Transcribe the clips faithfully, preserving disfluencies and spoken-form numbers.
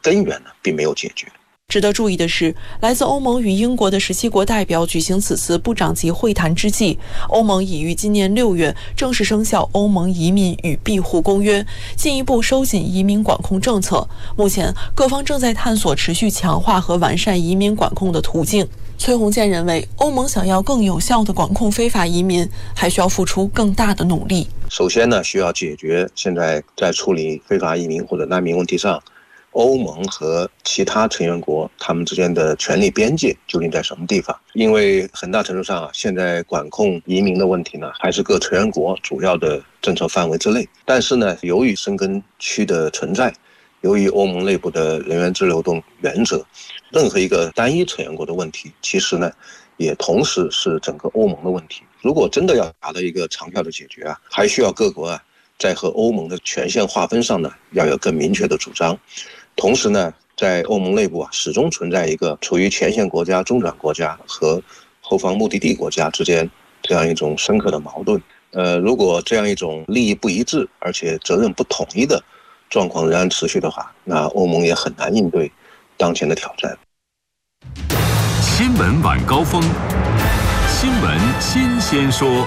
根源呢并没有解决。 值得注意的是，来自欧盟与英国的十七国代表举行此次部长级会谈之际，欧盟已于今年六月正式生效《欧盟移民与庇护公约》，进一步收紧移民管控政策。目前，各方正在探索持续强化和完善移民管控的途径。崔洪建认为，欧盟想要更有效地管控非法移民，还需要付出更大的努力。 首先呢，需要解决现在在处理非法移民或者难民问题上，欧盟和其他成员国他们之间的权力边界究竟在什么地方？因为很大程度上啊，现在管控移民的问题呢，还是各成员国主要的政策范围之内。但是呢，由于申根区的存在，由于欧盟内部的人员自由流动原则，任何一个单一成员国的问题，其实呢，也同时是整个欧盟的问题。如果真的要达到一个长效的解决啊，还需要各国啊，在和欧盟的权限划分上呢，要有更明确的主张。同时呢，在欧盟内部啊，始终存在一个处于前线国家、中转国家和后方目的地国家之间这样一种深刻的矛盾。呃，如果这样一种利益不一致，而且责任不统一的状况仍然持续的话，那欧盟也很难应对当前的挑战。 新闻晚高峰，新闻新鲜说。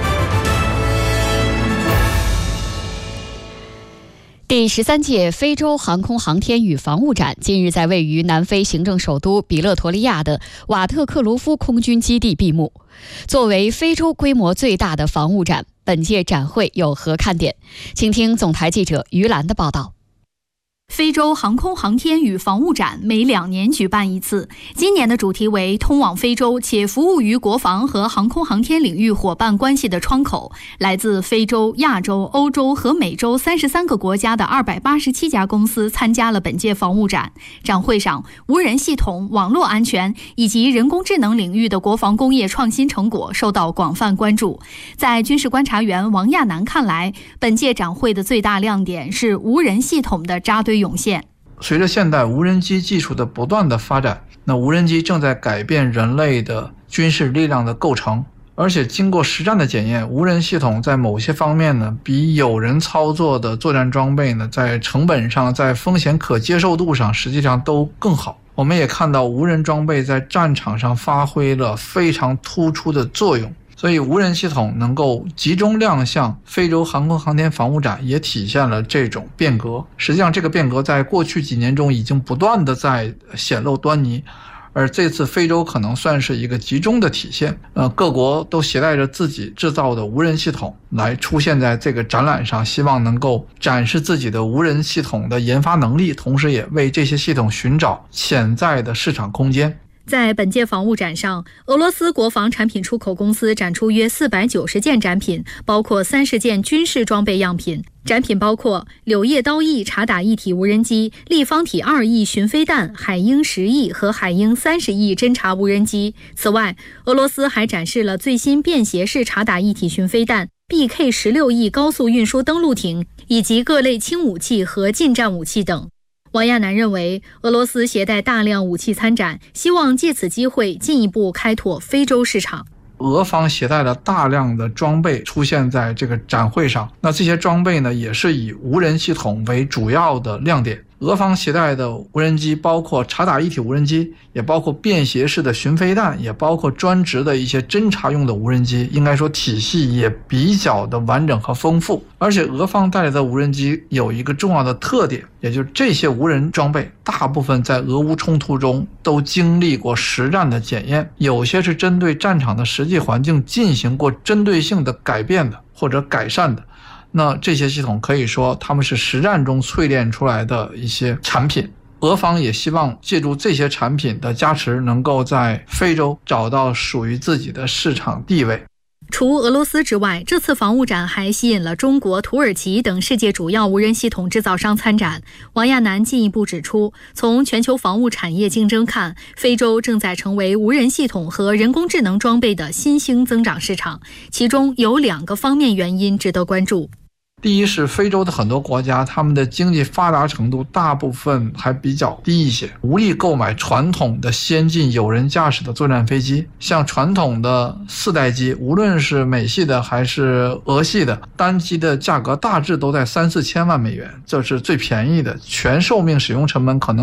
第十三届非洲航空航天与防务展近日在位于南非行政首都比勒陀利亚的瓦特克卢夫空军基地闭幕。作为非洲规模最大的防务展，本届展会有何看点？请听总台记者于兰的报道。 非洲航空航天与防务展每两年举办一次，今年的主题为通往非洲且服务于国防和航空航天领域伙伴关系的窗口。来自非洲、亚洲、欧洲和美洲三十三个国家的二百八十七家公司参加了本届防务展。展会上，无人系统、网络安全以及人工智能领域的国防工业创新成果受到广泛关注。在军事观察员王亚楠看来，本届展会的最大亮点是无人系统的扎堆涌现。 随着现代无人机技术的不断的发展，那无人机正在改变人类的军事力量的构成，而且经过实战的检验，无人系统在某些方面呢，比有人操作的作战装备呢，在成本上、在风险可接受度上，实际上都更好。我们也看到无人装备在战场上发挥了非常突出的作用。所以无人系统能够集中亮相非洲航空航天防务展，也体现了这种变革。实际上这个变革在过去几年中已经不断的在显露端倪，而这次非洲可能算是一个集中的体现。呃，各国都携带着自己制造的无人系统来出现在这个展览上，希望能够展示自己的无人系统的研发能力，同时也为这些系统寻找潜在的市场空间。 在本届防务展上，俄罗斯国防产品出口公司展出约四百九十件展品，包括三十件军事装备样品。展品包括柳叶刀翼察打一体无人机、立方体二翼巡飞弹、海鹰十翼和海鹰三十翼侦察无人机。此外，俄罗斯还展示了最新便携式察打一体巡飞弹、B K 十六翼高速运输登陆艇以及各类轻武器和近战武器等。王亚楠认为，俄罗斯携带大量武器参展，希望借此机会进一步开拓非洲市场。 俄方携带了大量的装备出现在这个展会上，那这些装备呢，也是以无人系统为主要的亮点。俄方携带的无人机包括察打一体无人机，也包括便携式的巡飞弹，也包括专职的一些侦察用的无人机，应该说体系也比较的完整和丰富。而且俄方带来的无人机有一个重要的特点，也就是这些无人装备大部分在俄乌冲突中都经历过实战的检验，有些是针对战场的实际环境进行过针对性的改变的或者改善的。那这些系统可以说他们是实战中淬炼出来的一些产品，俄方也希望借助这些产品的加持，能够在非洲找到属于自己的市场地位。 除俄罗斯之外，这次防务展还吸引了中国、土耳其等世界主要无人系统制造商参展。王亚楠进一步指出，从全球防务产业竞争看，非洲正在成为无人系统和人工智能装备的新兴增长市场，其中有两个方面原因值得关注。 第一是非洲的很多国家，他们的经济发达程度大部分还比较低一些，无力购买传统的先进有人驾驶的作战飞机。像传统的四代机，无论是美系的还是俄系的，单机的价格大致都在三四千万美元，这是最便宜的，全寿命使用成本可能